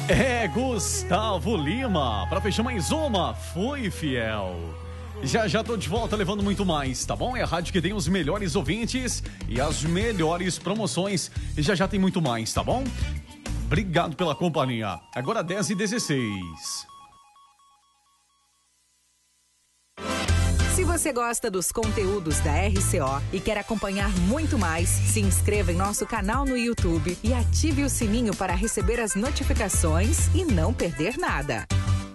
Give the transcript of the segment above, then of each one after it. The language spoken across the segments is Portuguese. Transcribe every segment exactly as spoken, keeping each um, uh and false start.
É Gustavo Lima, pra fechar mais uma, Fui Fiel. Já já tô de volta levando muito mais, tá bom? É a rádio que tem os melhores ouvintes e as melhores promoções. E já já tem muito mais, tá bom? Obrigado pela companhia. Agora dez e dezesseis. Se você gosta dos conteúdos da R C O e quer acompanhar muito mais, se inscreva em nosso canal no YouTube e ative o sininho para receber as notificações e não perder nada.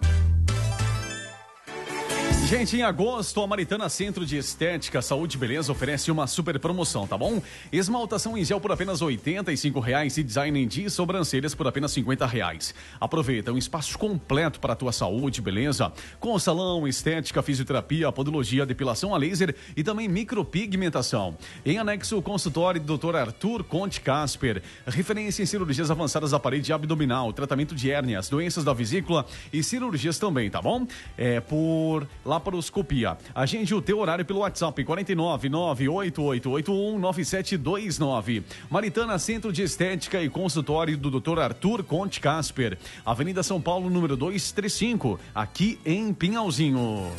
Gente, em agosto, a Maritana Centro de Estética, Saúde e Beleza oferece uma super promoção, tá bom? Esmaltação em gel por apenas oitenta e cinco reais e design de sobrancelhas por apenas cinquenta reais. Aproveita um espaço completo para a tua saúde, beleza? Com salão, estética, fisioterapia, podologia, depilação a laser e também micropigmentação. Em anexo, o consultório do doutor Arthur Conte Casper, referência em cirurgias avançadas da parede abdominal, tratamento de hérnias, doenças da vesícula e cirurgias também, tá bom? É por laparoscopia. Agende o teu horário pelo WhatsApp quatro nove nove oito oito oito um nove sete dois nove. Maritana Centro de Estética e Consultório do doutor Arthur Conte Casper, Avenida São Paulo, número duzentos e trinta e cinco, aqui em Pinhalzinho.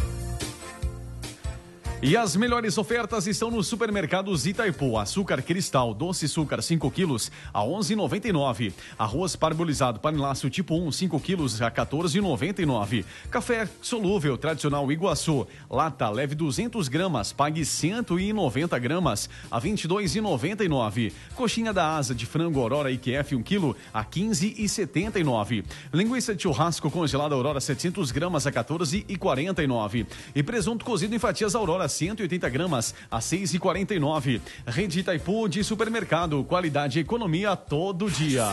E as melhores ofertas estão nos supermercados Itaipu. Açúcar cristal, doce açúcar cinco quilos a onze reais e noventa e nove centavos. Arroz parbolizado panelácio tipo um, cinco quilos a quatorze reais e noventa e nove centavos. Café solúvel tradicional Iguaçu, lata leve duzentos gramas, pague cento e noventa gramas a vinte e dois reais e noventa e nove centavos. Coxinha da asa de frango Aurora I Q F um quilo a quinze reais e setenta e nove centavos. Linguiça de churrasco congelada Aurora setecentos gramas a quatorze reais e quarenta e nove centavos. E presunto cozido em fatias Aurora cento e oitenta gramas a seis reais e quarenta e nove centavos. Rede Itaipu de supermercado, qualidade e economia todo dia.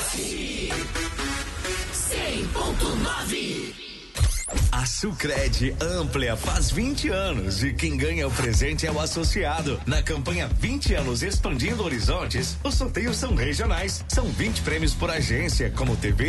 cem ponto nove. A Sucred Amplia faz vinte anos e quem ganha o presente é o associado. Na campanha vinte anos Expandindo Horizontes, os sorteios são regionais. São vinte prêmios por agência, como T V